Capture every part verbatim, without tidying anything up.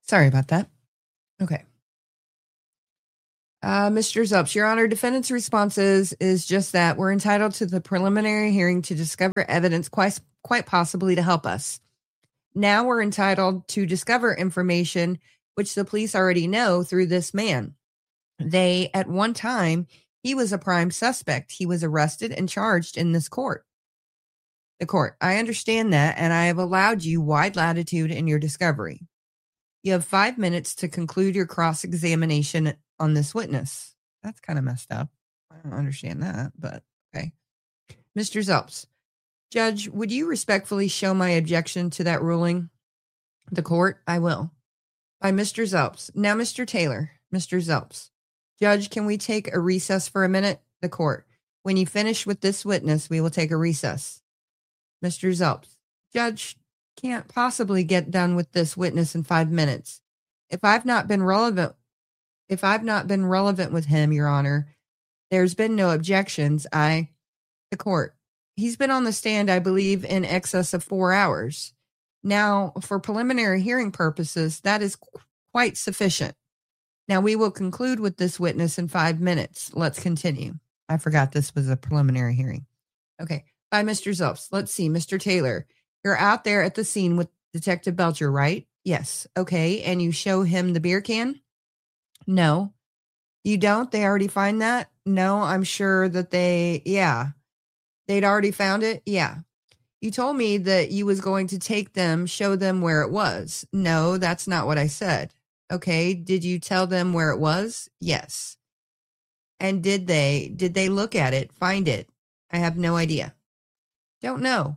Sorry about that. Okay. Uh, Mister Zups, Your Honor, defendant's response is, is just that we're entitled to the preliminary hearing to discover evidence quite, quite possibly to help us. Now we're entitled to discover information which the police already know through this man. They, at one time, he was a prime suspect. He was arrested and charged in this court. The court, I understand that, and I have allowed you wide latitude in your discovery. You have five minutes to conclude your cross-examination on this witness. That's kind of messed up. I don't understand that, but okay. Mister Zelps, Judge, would you respectfully show my objection to that ruling? The court, I will. By Mister Zelps. Now, Mister Taylor, Mister Zelps. Judge, can we take a recess for a minute? The court. When you finish with this witness, we will take a recess. Mister Zelps. Judge, can't possibly get done with this witness in five minutes. If I've not been relevant, if I've not been relevant with him, Your Honor, there's been no objections. I, the court, he's been on the stand, I believe, in excess of four hours. Now, for preliminary hearing purposes, that is qu- quite sufficient. Now, we will conclude with this witness in five minutes. Let's continue. I forgot this was a preliminary hearing. Okay. By Mister Zelps. Let's see. Mister Taylor, you're out there at the scene with Detective Belcher, right? Yes. Okay. And you show him the beer can? No. You don't? They already find that? No, I'm sure that they, yeah. They'd already found it? Yeah. You told me that you was going to take them, show them where it was. No, that's not what I said. Okay. Did you tell them where it was? Yes. And did they, did they look at it, find it? I have no idea. Don't know.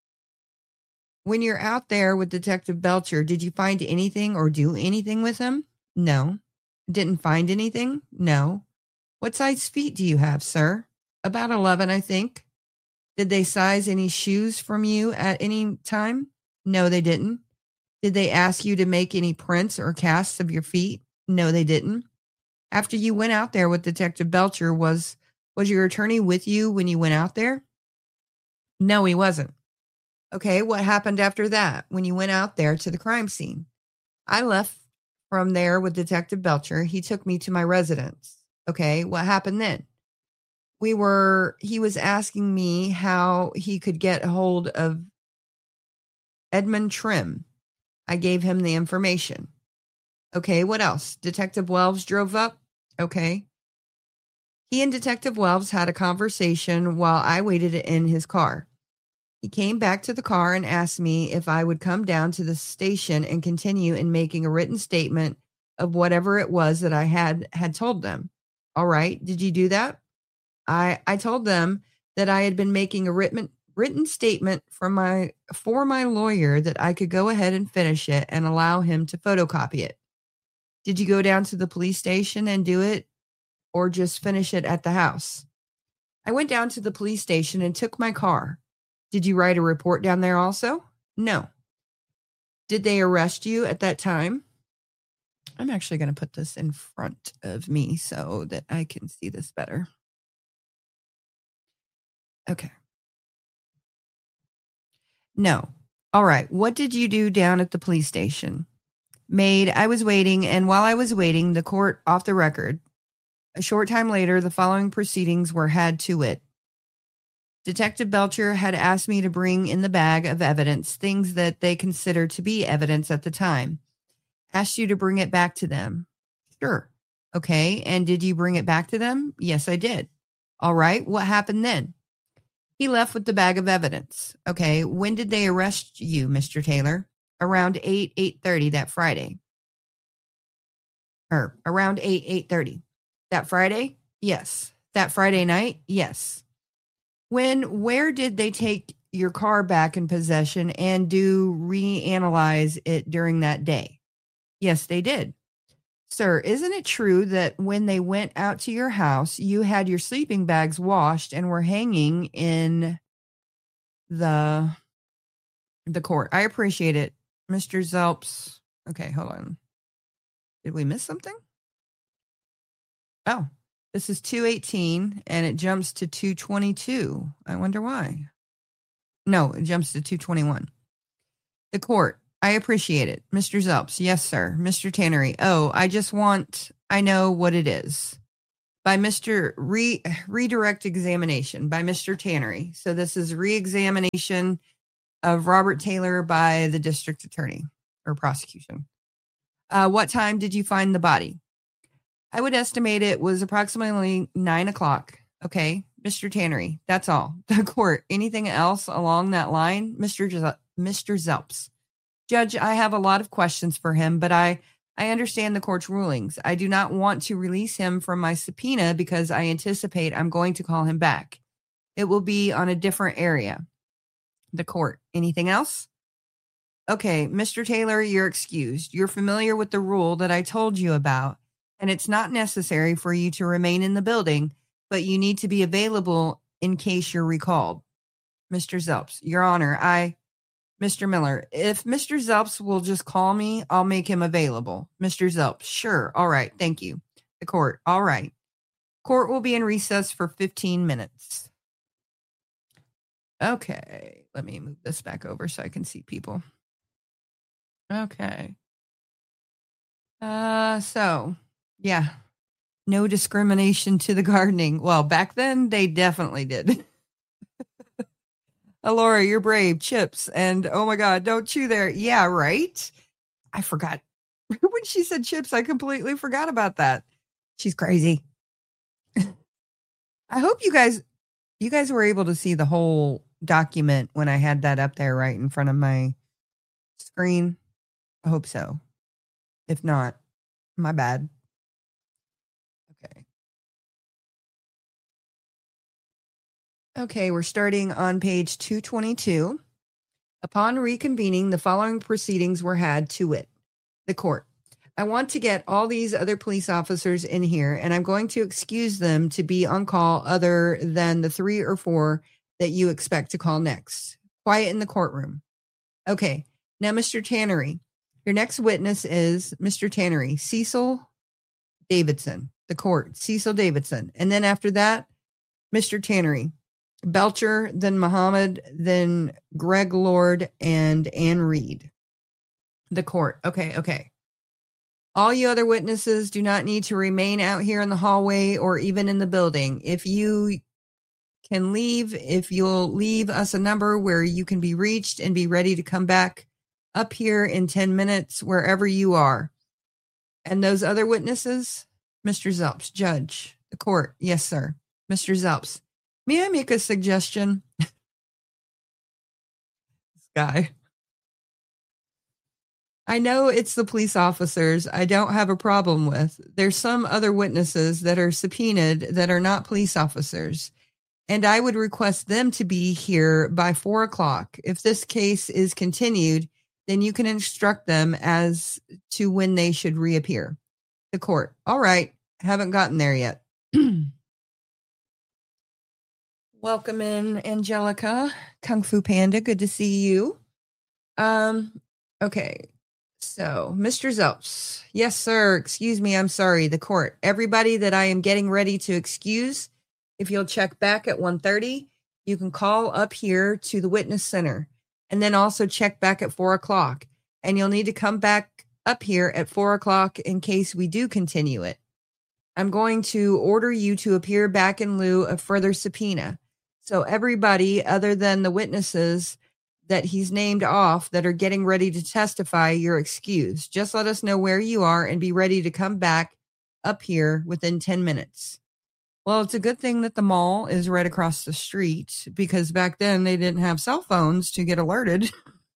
When you're out there with Detective Belcher, did you find anything or do anything with him? No. Didn't find anything? No. What size feet do you have, sir? About eleven, I think. Did they size any shoes from you at any time? No, they didn't. Did they ask you to make any prints or casts of your feet? No, they didn't. After you went out there with Detective Belcher, was was your attorney with you when you went out there? No, he wasn't. Okay, what happened after that when you went out there to the crime scene? I left from there with Detective Belcher. He took me to my residence. Okay, what happened then? We were, he was asking me how he could get a hold of Edmund Trim. I gave him the information. Okay, what else? Detective Wells drove up. Okay. He and Detective Wells had a conversation while I waited in his car. He came back to the car and asked me if I would come down to the station and continue in making a written statement of whatever it was that I had had told them. All right. Did you do that? I, I told them that I had been making a written written statement from my for my lawyer that I could go ahead and finish it and allow him to photocopy it. Did you go down to the police station and do it or just finish it at the house? I went down to the police station and took my car. Did you write a report down there also? No. Did they arrest you at that time? I'm actually going to put this in front of me so that I can see this better. Okay. No. All right. What did you do down at the police station? Maid, I was waiting, and while I was waiting, the court off the record. A short time later, the following proceedings were had to it. Detective Belcher had asked me to bring in the bag of evidence, things that they considered to be evidence at the time. Asked you to bring it back to them. Sure. Okay. And did you bring it back to them? Yes, I did. All right. What happened then? He left with the bag of evidence. Okay. When did they arrest you, Mister Taylor? Around eight, eight thirty that Friday. Or around eight, eight thirty. That Friday? Yes. That Friday night? Yes. When, where did they take your car back in possession and do reanalyze it during that day? Yes, they did. Sir, isn't it true that when they went out to your house, you had your sleeping bags washed and were hanging in the, the court? I appreciate it. Mister Zelps. Okay, hold on. Did we miss something? Oh. This is two eighteen, and it jumps to two twenty-two. I wonder why. No, it jumps to two twenty-one. The court. I appreciate it. Mister Zelps. Yes, sir. Mister Tannery. Oh, I just want, I know what it is. By Mister Re, Redirect Examination by Mister Tannery. So this is re-examination of Robert Taylor by the district attorney or prosecution. Uh, what time did you find the body? I would estimate it was approximately nine o'clock. Okay, Mister Tannery, that's all. The court, anything else along that line? Mister Z- Mister Zelps. Judge, I have a lot of questions for him, but I, I understand the court's rulings. I do not want to release him from my subpoena because I anticipate I'm going to call him back. It will be on a different area. The court, anything else? Okay, Mister Taylor, you're excused. You're familiar with the rule that I told you about, and it's not necessary for you to remain in the building, but you need to be available in case you're recalled. Mister Zelps, Your Honor, I... Mister Miller, if Mister Zelps will just call me, I'll make him available. Mister Zelps, sure. All right. Thank you. The court. All right. Court will be in recess for fifteen minutes. Okay. Let me move this back over so I can see people. Okay. Uh, so, yeah. No discrimination to the gardening. Well, back then they definitely did. Alora, you're brave. Chips. And oh my God, don't chew there. Yeah, right? I forgot. When she said chips, I completely forgot about that. She's crazy. I hope you guys, you guys were able to see the whole document when I had that up there right in front of my screen. I hope so. If not, my bad. Okay. Okay, we're starting on page two twenty-two. Upon reconvening, the following proceedings were had to wit. The court. I want to get all these other police officers in here, and I'm going to excuse them to be on call other than the three or four that you expect to call next. Quiet in the courtroom. Okay, now, Mister Tannery, your next witness is Mister Tannery, Cecil Davidson. The court, Cecil Davidson. And then after that, Mister Tannery, Belcher, then Muhammad, then Greg Lord, and Ann Reed. The court. Okay, okay. All you other witnesses do not need to remain out here in the hallway or even in the building. If you can leave, if you'll leave us a number where you can be reached and be ready to come back up here in ten minutes, wherever you are. And those other witnesses, Mister Zelps, judge, the court. Yes, sir. Mister Zelps. May I make a suggestion? This guy. I know it's the police officers I don't have a problem with. There's some other witnesses that are subpoenaed that are not police officers, and I would request them to be here by four o'clock. If this case is continued, then you can instruct them as to when they should reappear. The court. All right. Haven't gotten there yet. Welcome in, Angelica. Kung Fu Panda, good to see you. Um, okay. So, Mister Zelps. Yes, sir. Excuse me. I'm sorry. The court. Everybody that I am getting ready to excuse, if you'll check back at one thirty, you can call up here to the witness center and then also check back at four o'clock. And you'll need to come back up here at four o'clock in case we do continue it. I'm going to order you to appear back in lieu of further subpoena. So everybody other than the witnesses that he's named off that are getting ready to testify, you're excused. Just let us know where you are and be ready to come back up here within ten minutes. Well, it's a good thing that the mall is right across the street because back then they didn't have cell phones to get alerted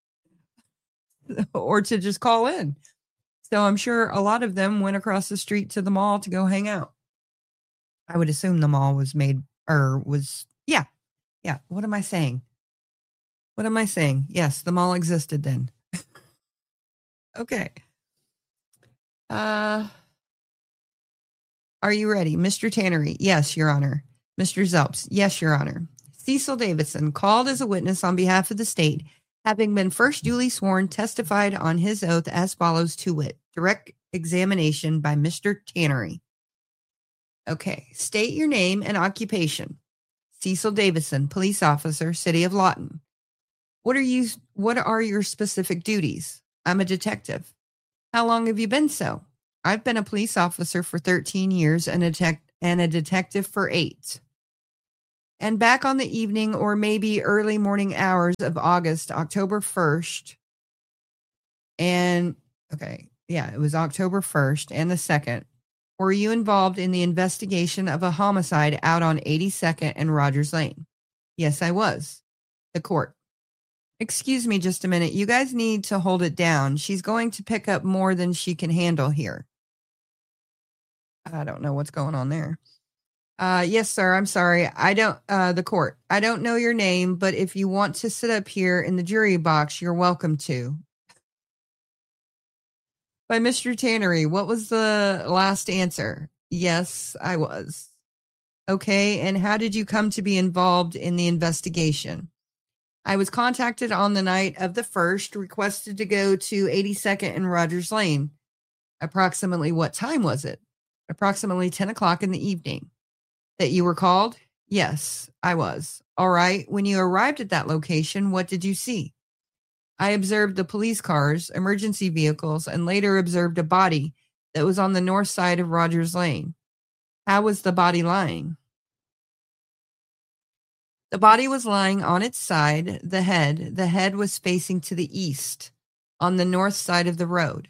or to just call in. So I'm sure a lot of them went across the street to the mall to go hang out. I would assume the mall was made or was, yeah, yeah. What am I saying? What am I saying? Yes, the mall existed then. Okay. Uh, are you ready? Mister Tannery. Yes, Your Honor. Mister Zelps. Yes, Your Honor. Cecil Davidson, called as a witness on behalf of the state, having been first duly sworn, testified on his oath as follows to wit. Direct examination by Mister Tannery. Okay. State your name and occupation. Cecil Davidson, police officer, City of Lawton. What are you, what are your specific duties? I'm a detective. How long have you been so? I've been a police officer for thirteen years and a, tech- and a detective for eight. And back on the evening or maybe early morning hours of August, October first, and okay, yeah, it was October first and the second. Were you involved in the investigation of a homicide out on eighty-second and Rogers Lane? Yes, I was. The court. Excuse me just a minute. You guys need to hold it down. She's going to pick up more than she can handle here. I don't know what's going on there. Uh, yes, sir. I'm sorry. I don't, uh, the court. I don't know your name, but if you want to sit up here in the jury box, you're welcome to. By Mister Tannery, what was the last answer? Yes, I was. Okay. And how did you come to be involved in the investigation? I was contacted on the night of the first, requested to go to eighty-second and Rogers Lane. Approximately what time was it? Approximately ten o'clock in the evening. That you were called? Yes, I was. All right. When you arrived at that location, what did you see? I observed the police cars, emergency vehicles, and later observed a body that was on the north side of Rogers Lane. How was the body lying? The body was lying on its side, the head. The head was facing to the east, on the north side of the road.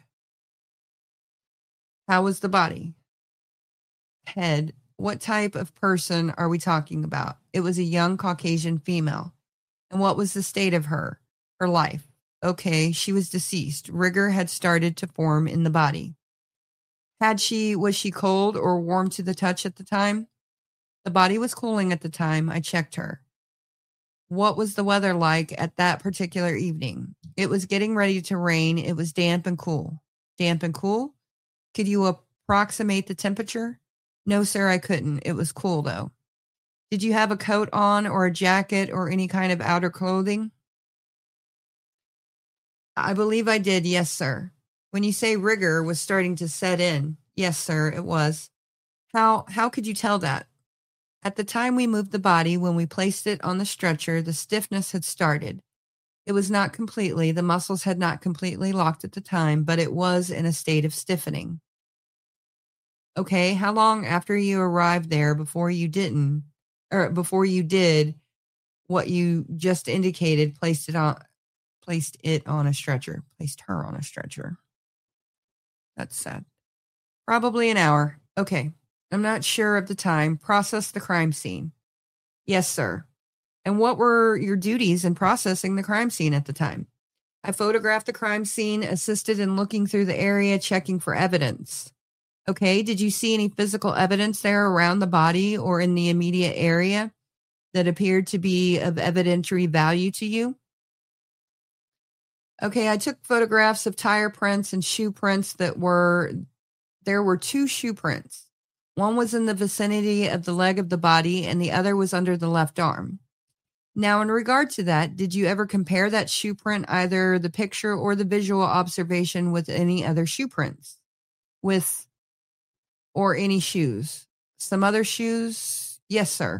How was the body? Head. What type of person are we talking about? It was a young Caucasian female. And what was the state of her? Her life. Okay, she was deceased. Rigor had started to form in the body. Had she, was she cold or warm to the touch at the time? The body was cooling at the time. I checked her. What was the weather like at that particular evening? It was getting ready to rain. It was damp and cool. Damp and cool? Could you approximate the temperature? No, sir, I couldn't. It was cool, though. Did you have a coat on or a jacket or any kind of outer clothing? I believe I did, yes, sir. When you say rigor was starting to set in, yes, sir, it was. How how could you tell that? At the time we moved the body, when we placed it on the stretcher, the stiffness had started. It was not completely, the muscles had not completely locked at the time, but it was in a state of stiffening. Okay, how long after you arrived there before you didn't, or before you did what you just indicated, placed it on, placed it on a stretcher, placed her on a stretcher? That's sad. Probably an hour. Okay, I'm not sure of the time. Process the crime scene. Yes, sir. And what were your duties in processing the crime scene at the time? I photographed the crime scene, assisted in looking through the area, checking for evidence. Okay, did you see any physical evidence there around the body or in the immediate area that appeared to be of evidentiary value to you? Okay, I took photographs of tire prints and shoe prints that were, there were two shoe prints. One was in the vicinity of the leg of the body and the other was under the left arm. Now, in regard to that, did you ever compare that shoe print, either the picture or the visual observation, with any other shoe prints? With or any shoes? Some other shoes? Yes, sir.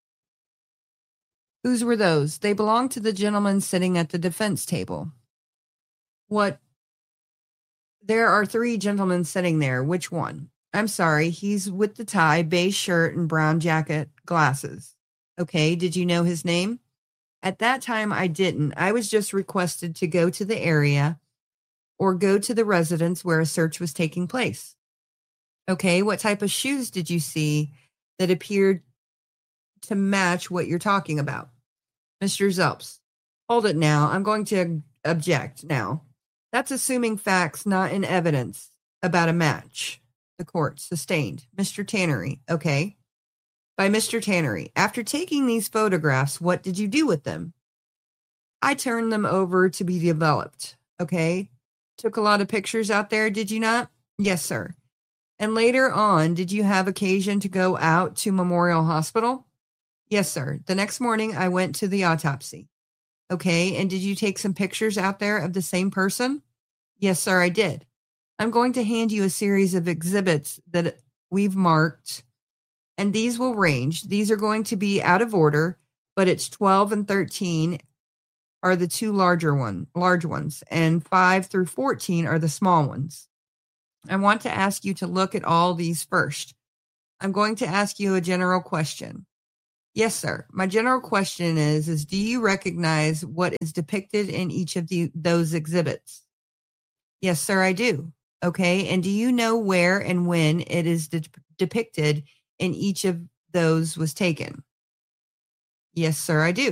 Whose were those? They belonged to the gentleman sitting at the defense table. What? There are three gentlemen sitting there. Which one? I'm sorry. He's with the tie, beige shirt, and brown jacket, glasses. Okay. Did you know his name? At that time, I didn't. I was just requested to go to the area or go to the residence where a search was taking place. Okay. What type of shoes did you see that appeared to match what you're talking about? Mister Zelps, hold it now. I'm going to object now. That's assuming facts, not in evidence about a match. The court sustained. Mister Tannery, okay. By Mister Tannery, after taking these photographs, what did you do with them? I turned them over to be developed, okay. Took a lot of pictures out there, did you not? Yes, sir. And later on, did you have occasion to go out to Memorial Hospital? Yes, sir. The next morning, I went to the autopsy. Okay, and did you take some pictures out there of the same person? Yes, sir, I did. I'm going to hand you a series of exhibits that we've marked, and these will range. These are going to be out of order, but it's twelve and thirteen, are the two larger one, large ones, and five through fourteen are the small ones. I want to ask you to look at all these first. I'm going to ask you a general question. Yes, sir. My general question is, is do you recognize what is depicted in each of the, those exhibits? Yes, sir, I do. Okay. And do you know where and when it is de- depicted in each of those was taken? Yes, sir, I do.